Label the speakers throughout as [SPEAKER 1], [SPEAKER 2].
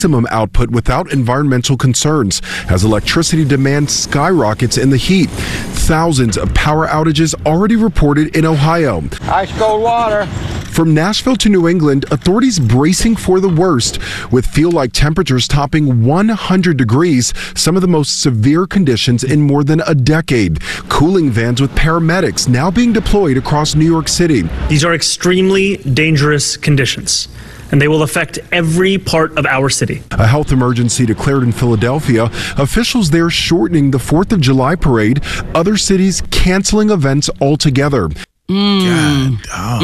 [SPEAKER 1] maximum output without environmental concerns as electricity demand skyrockets in the heat. Thousands of power outages already reported in Ohio.
[SPEAKER 2] Ice cold water.
[SPEAKER 1] From Nashville to New England, authorities bracing for the worst, with feel-like temperatures topping 100 degrees, some of the most severe conditions in more than a decade. Cooling vans with paramedics now being deployed across New York City.
[SPEAKER 3] These are extremely dangerous conditions, and they will affect every part of our city.
[SPEAKER 1] A health emergency declared in Philadelphia. Officials there shortening the 4th of July parade. Other cities canceling events altogether.
[SPEAKER 4] God,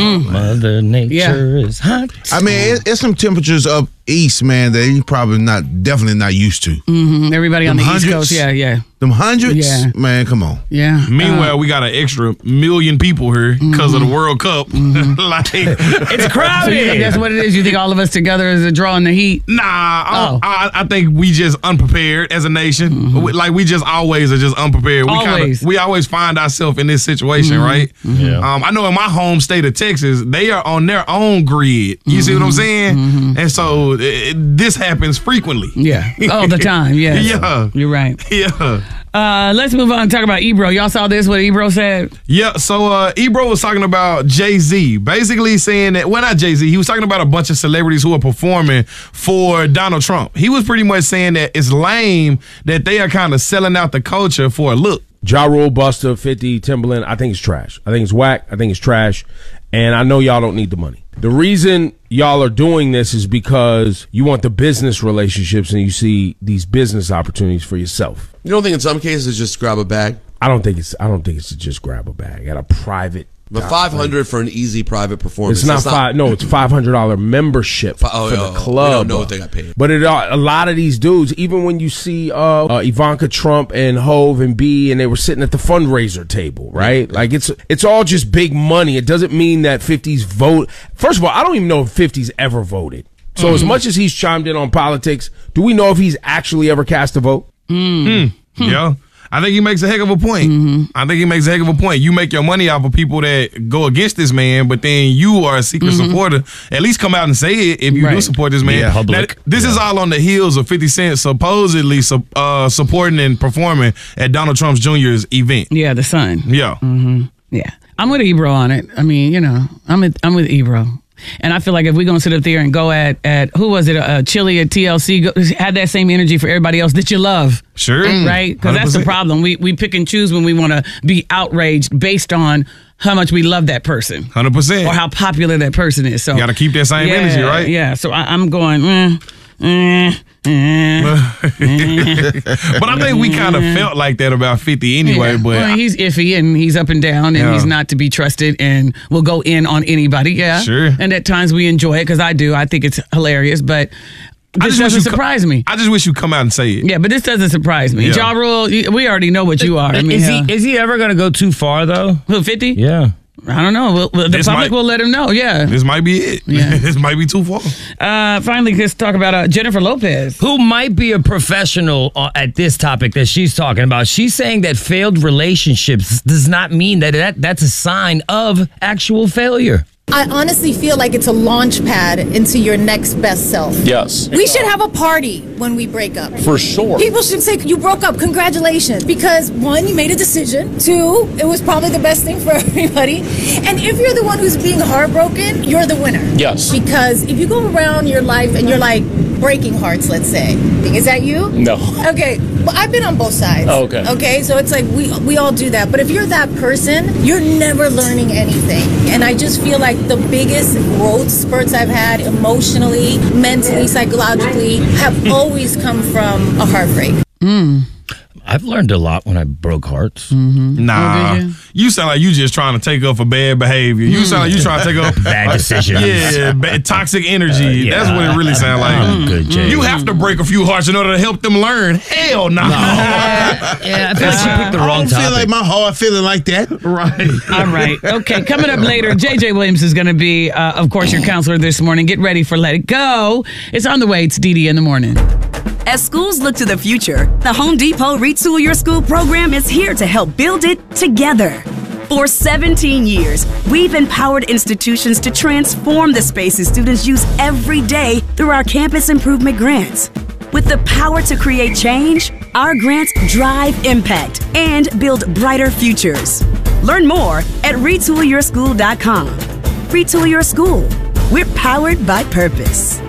[SPEAKER 5] Mother Nature is hot.
[SPEAKER 4] I mean, it's some temperatures up east, man, that you probably definitely not used to.
[SPEAKER 6] Everybody on the East Coast, yeah.
[SPEAKER 4] Them hundreds?
[SPEAKER 6] Yeah.
[SPEAKER 4] Man, come on.
[SPEAKER 6] Yeah.
[SPEAKER 7] Meanwhile, we got an extra million people here because of the World Cup. Like,
[SPEAKER 6] it's crowded. So you think that's what it is? You think all of us together is a draw in the heat?
[SPEAKER 7] Nah, I think we just unprepared as a nation. We just always are just unprepared. We always find ourselves in this situation, right?
[SPEAKER 5] Yeah.
[SPEAKER 7] I know in my home state of Texas, they are on their own grid. You see what I'm saying? And so this happens frequently.
[SPEAKER 6] Yeah, all the time. Yeah,
[SPEAKER 7] yeah,
[SPEAKER 6] you're right.
[SPEAKER 7] Yeah.
[SPEAKER 6] Let's move on and talk about Ebro. Y'all saw this? What Ebro said?
[SPEAKER 7] Yeah. So Ebro was talking about Jay-Z, basically saying that. Well, not Jay-Z. He was talking about a bunch of celebrities who are performing for Donald Trump. He was pretty much saying that it's lame that they are kind of selling out the culture for a look.
[SPEAKER 8] Ja Rule, Busta, 50, Timbaland, I think it's trash. I think it's whack. I think it's trash. And I know y'all don't need the money. The reason y'all are doing this is because you want the business relationships and you see these business opportunities for yourself.
[SPEAKER 9] You don't think in some cases it's just grab a bag?
[SPEAKER 8] I don't think it's to just grab a bag at a private.
[SPEAKER 9] But $500 for an easy private performance.
[SPEAKER 8] It's not five. No, it's $500 membership for the club.
[SPEAKER 9] We don't know what they got paid.
[SPEAKER 8] But a lot of these dudes, even when you see Ivanka Trump and Hove and B, and they were sitting at the fundraiser table, right? Like it's all just big money. It doesn't mean that 50's vote. First of all, I don't even know if 50's ever voted. So as much as he's chimed in on politics, do we know if he's actually ever cast a vote?
[SPEAKER 7] Yeah. I think he makes a heck of a point. I think he makes a heck of a point. You make your money off of people that go against this man, but then you are a secret supporter. At least come out and say it if you do support this man.
[SPEAKER 5] Yeah, public.
[SPEAKER 7] This is all on the heels of 50 Cent supposedly supporting and performing at Donald Trump Jr.'s event.
[SPEAKER 6] Yeah, the son.
[SPEAKER 7] Yeah.
[SPEAKER 6] Yeah. I'm with Ebro on it. I mean, you know, I'm with Ebro. And I feel like if we're going to sit up there and go at who was it, Chili at TLC, have that same energy for everybody else that you love.
[SPEAKER 7] Sure.
[SPEAKER 6] Right? Because that's the problem. We pick and choose when we want to be outraged based on how much we love that person.
[SPEAKER 7] 100%.
[SPEAKER 6] Or how popular that person is. So
[SPEAKER 7] you got to keep that same energy, right?
[SPEAKER 6] Yeah. So I'm going,
[SPEAKER 7] But I think we kind of felt like that about 50 anyway.
[SPEAKER 6] Yeah.
[SPEAKER 7] But
[SPEAKER 6] well, he's iffy and he's up and down and he's not to be trusted and will go in on anybody. Yeah,
[SPEAKER 7] sure.
[SPEAKER 6] And at times we enjoy it because I do. I think it's hilarious, but this doesn't surprise me.
[SPEAKER 7] I just wish you'd come out and say it.
[SPEAKER 6] Yeah, but this doesn't surprise me.
[SPEAKER 7] Yeah.
[SPEAKER 6] Ja Rule, we already know what you are. I mean,
[SPEAKER 5] is he ever going to go too far though?
[SPEAKER 6] Who, 50?
[SPEAKER 5] Yeah.
[SPEAKER 6] I don't know. The public will let him know. Yeah.
[SPEAKER 7] This might be it.
[SPEAKER 6] Yeah.
[SPEAKER 7] This might be too far.
[SPEAKER 6] Finally, let's talk about Jennifer Lopez.
[SPEAKER 5] Who might be a professional at this topic that she's talking about. She's saying that failed relationships does not mean that's a sign of actual failure.
[SPEAKER 10] I honestly feel like it's a launch pad into your next best self.
[SPEAKER 11] Yes.
[SPEAKER 10] We should have a party when we break up.
[SPEAKER 11] For sure.
[SPEAKER 10] People should say, you broke up, congratulations. Because one, you made a decision. Two, it was probably the best thing for everybody. And if you're the one who's being heartbroken, you're the winner.
[SPEAKER 11] Yes.
[SPEAKER 10] Because if you go around your life and you're like breaking hearts, let's say. Is that you?
[SPEAKER 11] No.
[SPEAKER 10] Okay. Well, I've been on both sides.
[SPEAKER 11] Oh, okay.
[SPEAKER 10] Okay, so it's like we all do that. But if you're that person, you're never learning anything. And I just feel like the biggest growth spurts I've had emotionally, mentally, psychologically have always come from a heartbreak.
[SPEAKER 5] I've learned a lot when I broke hearts.
[SPEAKER 7] Nah, you sound like you just trying to take up for bad behavior. You sound like you trying to take up
[SPEAKER 5] bad decisions.
[SPEAKER 7] Yeah, toxic energy. That's what it really sounds like.
[SPEAKER 5] Good, Jay.
[SPEAKER 7] You have to break a few hearts in order to help them learn. Hell no.
[SPEAKER 5] Yeah, I feel like you picked the wrong topic.
[SPEAKER 4] I don't feel like my heart feeling like that.
[SPEAKER 7] Right.
[SPEAKER 6] All right. Okay. Coming up later, JJ Williams is going to be, of course, your counselor this morning. Get ready for Let It Go. It's on the way. It's DD in the morning.
[SPEAKER 12] As schools look to the future, the Home Depot Retool Your School program is here to help build it together. For 17 years, we've empowered institutions to transform the spaces students use every day through our campus improvement grants. With the power to create change, our grants drive impact and build brighter futures. Learn more at retoolyourschool.com. Retool your school. We're powered by purpose.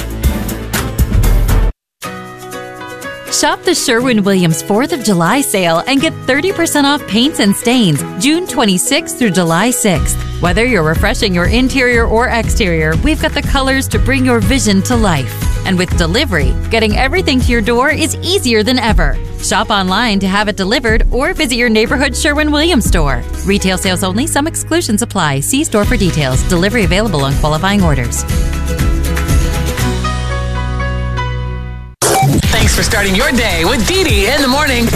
[SPEAKER 2] Shop the Sherwin-Williams 4th of July sale and get 30% off paints and stains June 26th through July 6th. Whether you're refreshing your interior or exterior, we've got the colors to bring your vision to life. And with delivery, getting everything to your door is easier than ever. Shop online to have it delivered or visit your neighborhood Sherwin-Williams store. Retail sales only. Some exclusions apply. See store for details. Delivery available on qualifying orders.
[SPEAKER 11] Thanks for starting your day with Dee Dee in the morning.